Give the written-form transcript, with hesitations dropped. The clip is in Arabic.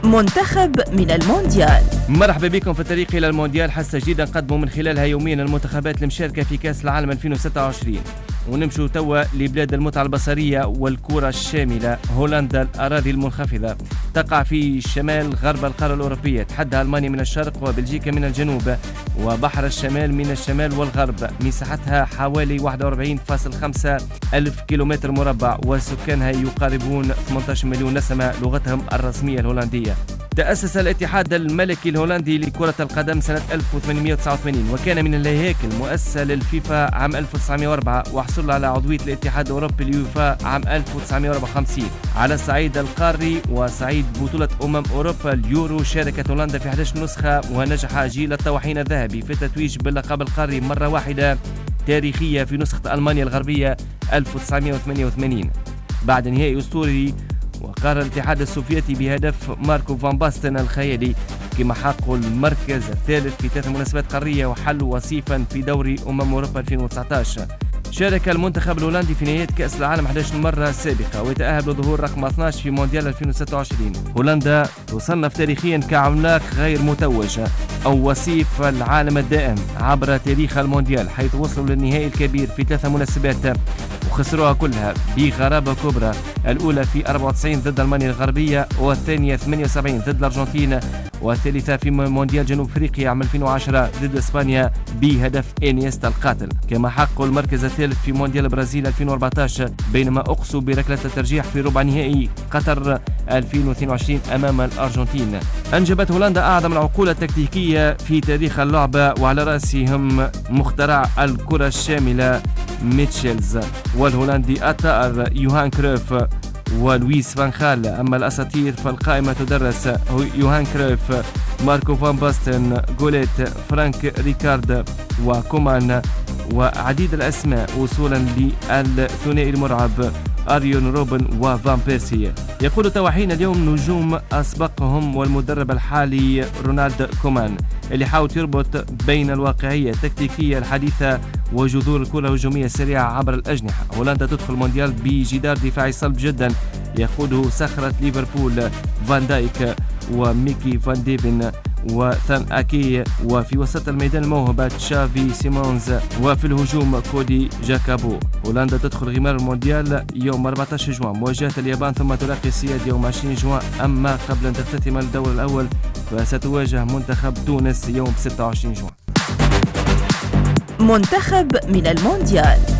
منتخب من المونديال. مرحبا بكم في الطريق إلى المونديال، حصة جديدة نقدموا من خلالها يوميا المنتخبات المشاركة في كأس العالم 2026. ونمشوا توا لبلاد المتعة البصرية والكرة الشاملة. هولندا الأراضي المنخفضة تقع في شمال غرب القارة الأوروبية، تحدها ألمانيا من الشرق وبلجيكا من الجنوب وبحر الشمال من الشمال والغرب. مساحتها حوالي 41.5 ألف كيلومتر مربع وسكانها يقاربون 18 مليون نسمة، لغتهم الرسمية الهولندية. تأسس الاتحاد الملكي الهولندي لكرة القدم سنة 1889 وكان من الهياكل المؤسسة للفيفا عام 1904، وحصل على عضوية الاتحاد الأوروبي اليوفا عام 1954. على الصعيد القاري وصعيد بطولة أوروبا اليورو شاركت هولندا في 11 نسخة، ونجح جيل الطواحين الذهبي في التتويج باللقب القاري مرة واحدة تاريخية في نسخة ألمانيا الغربية 1988 بعد نهائي أسطوري وقار الاتحاد السوفيتي بهدف ماركو فان باستن الخيالي، كما حققوا المركز الثالث في 3 مناسبات قارية وحلوا وصيفا في دوري أوروبا 2019. شارك المنتخب الهولندي في نهاية كأس العالم 11 مرة سابقة ويتأهل لظهور رقم 12 في مونديال 2026. هولندا تصنف تاريخيا كعملاق غير متوج أو وصيف العالم الدائم عبر تاريخ المونديال، حيث وصلوا للنهائي الكبير في 3 مناسبات وخسروها كلها بغرابة كبرى، الأولى في 94 ضد ألمانيا الغربية، والثانية 78 ضد الأرجنتين، والثالثة في مونديال جنوب أفريقيا عام 2010 ضد إسبانيا بهدف إنيستا القاتل. كما حققوا المركز الثالث في مونديال البرازيل 2014 بينما أقصوا بركلة الترجيح في ربع نهائي قطر 2022 أمام الأرجنتين. أنجبت هولندا أعظم العقول التكتيكية في تاريخ اللعبة، وعلى رأسهم مخترع الكرة الشاملة ميتشيلز، والهولندي الطائر يوهان كرويف ولويس فان خال. أما الأساطير فالقائمة تدرس يوهان كرويف، ماركو فان باستن، جوليت، فرانك ريكارد وكومان، وعديد الأسماء وصولا للثنائي المرعب أريون روبن وفان بيرسي. يقول طواحين اليوم نجوم أسبقهم والمدرب الحالي رونالد كومان، اللي حاول يربط بين الواقعية التكتيكية الحديثة وجذور الكرة الهجومية السريعة عبر الأجنحة. هولندا تدخل المونديال بجدار دفاعي صلب جدا يقوده صخرة ليفربول فان دايك وميكي فان ديفن وثان أكي، وفي وسط الميدان الموهبة تشافي سيمونز، وفي الهجوم كودي جاكابو. هولندا تدخل غمار المونديال يوم 14 جوان مواجهة اليابان، ثم تلاقي السياد يوم 20 جوان. أما قبل أن تختتم الدور الأول فستواجه منتخب تونس يوم 26 جوان. منتخب من المونديال.